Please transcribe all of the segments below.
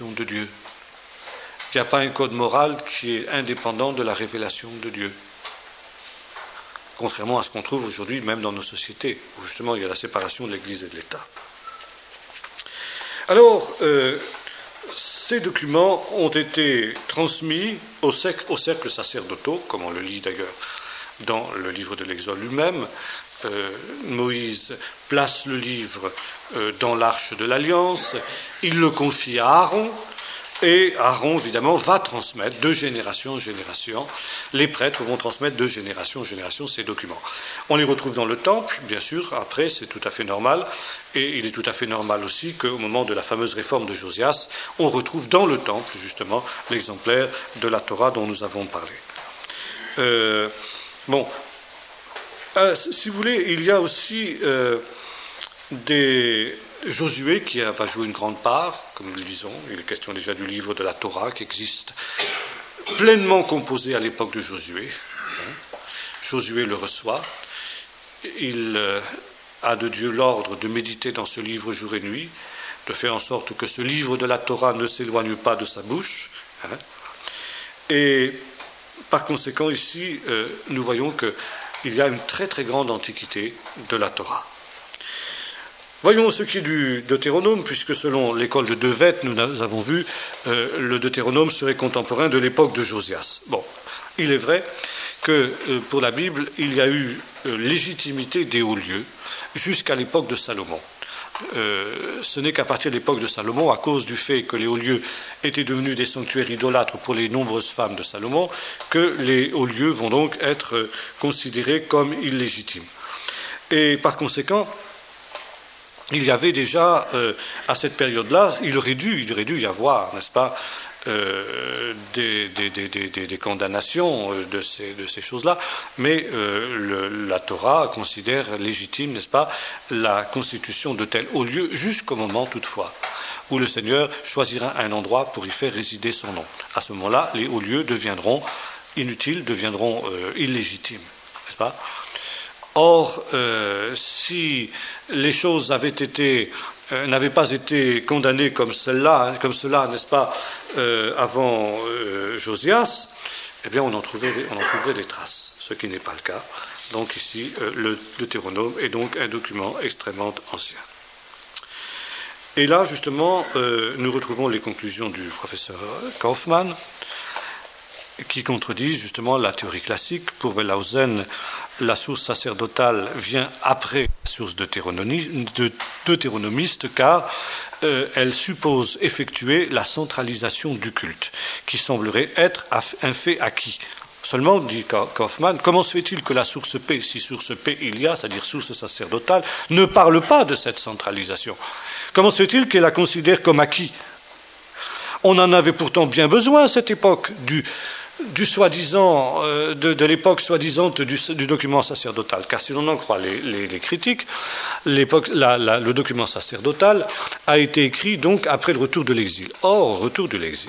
révélation de Dieu. Il n'y a pas un code moral qui est indépendant de la révélation de Dieu. Contrairement à ce qu'on trouve aujourd'hui, même dans nos sociétés, où justement il y a la séparation de l'Église et de l'État. Alors, ces documents ont été transmis aux cercles sacerdotaux, comme on le lit d'ailleurs dans le livre de l'Exode lui-même. Moïse place le livre dans l'arche de l'Alliance, il le confie à Aaron, et Aaron, évidemment, va transmettre de génération en génération. Les prêtres vont transmettre de génération en génération ces documents. On les retrouve dans le temple, bien sûr, après, c'est tout à fait normal. Et il est tout à fait normal aussi qu'au moment de la fameuse réforme de Josias, on retrouve dans le temple, justement, l'exemplaire de la Torah dont nous avons parlé. Si vous voulez, il y a aussi Josué qui va jouer une grande part, comme nous le disons. Il est question déjà du livre de la Torah qui existe, pleinement composé à l'époque de Josué. Josué le reçoit. Il a de Dieu l'ordre de méditer dans ce livre jour et nuit, de faire en sorte que ce livre de la Torah ne s'éloigne pas de sa bouche. Et par conséquent, ici, nous voyons qu'il y a une très très grande antiquité de la Torah. Voyons ce qui est du Deutéronome, puisque selon l'école de Devet, nous avons vu, le Deutéronome serait contemporain de l'époque de Josias. Bon, il est vrai que pour la Bible, il y a eu légitimité des hauts lieux jusqu'à l'époque de Salomon. Ce n'est qu'à partir de l'époque de Salomon, à cause du fait que les hauts lieux étaient devenus des sanctuaires idolâtres pour les nombreuses femmes de Salomon, que les hauts lieux vont donc être considérés comme illégitimes. Et par conséquent, il y avait déjà, à cette période-là, il aurait dû y avoir, n'est-ce pas, des condamnations de ces choses-là, mais la Torah considère légitime, n'est-ce pas, la constitution de tels hauts lieux jusqu'au moment, toutefois, où le Seigneur choisira un endroit pour y faire résider son nom. À ce moment-là, les hauts lieux deviendront inutiles, deviendront illégitimes, n'est-ce pas ? Or, si les choses n'avaient pas été condamnées comme cela, n'est-ce pas, avant Josias, eh bien on en trouverait des traces, ce qui n'est pas le cas. Donc ici, le Deutéronome est donc un document extrêmement ancien. Et là, justement, nous retrouvons les conclusions du professeur Kaufmann, qui contredisent justement la théorie classique. Pour Wellhausen, la source sacerdotale vient après la source deutéronomiste, car elle suppose effectuer la centralisation du culte, qui semblerait être un fait acquis. Seulement, dit Kaufmann, comment se fait-il que la source P, si source P il y a, c'est-à-dire source sacerdotale, ne parle pas de cette centralisation? Comment se fait-il qu'elle la considère comme acquis? On en avait pourtant bien besoin à cette époque du soi-disant, de l'époque soi-disant du document sacerdotal. Car si l'on en croit les critiques, le document sacerdotal a été écrit donc après le retour de l'exil. Or, au retour de l'exil,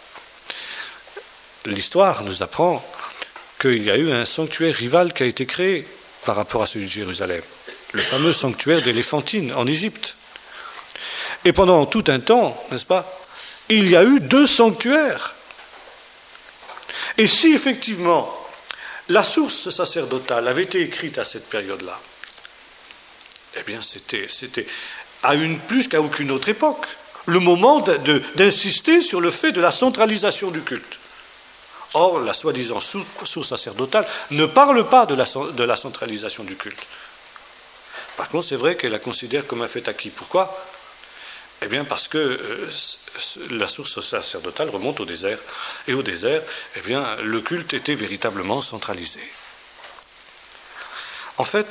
l'histoire nous apprend qu'il y a eu un sanctuaire rival qui a été créé par rapport à celui de Jérusalem, le fameux sanctuaire d'Éléphantine en Égypte. Et pendant tout un temps, n'est-ce pas, il y a eu 2 sanctuaires. Et si effectivement la source sacerdotale avait été écrite à cette période-là, eh bien c'était plus qu'à aucune autre époque le moment d'insister sur le fait de la centralisation du culte. Or, la soi-disant source sacerdotale ne parle pas de la centralisation du culte. Par contre, c'est vrai qu'elle la considère comme un fait acquis. Pourquoi ? Eh bien, parce que la source sacerdotale remonte au désert. Et au désert, eh bien, le culte était véritablement centralisé. En fait,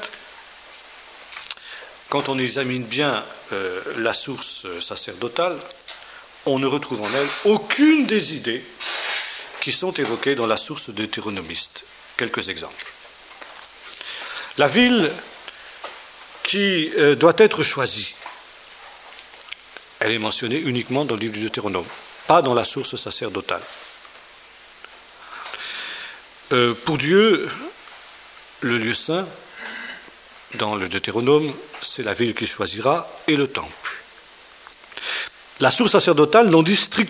quand on examine bien la source sacerdotale, on ne retrouve en elle aucune des idées qui sont évoquées dans la source deutéronomiste. Quelques exemples. La ville qui doit être choisie, elle est mentionnée uniquement dans le livre du Deutéronome, pas dans la source sacerdotale. Pour Dieu, le lieu saint, dans le Deutéronome, c'est la ville qu'il choisira et le temple. La source sacerdotale n'en dit strictement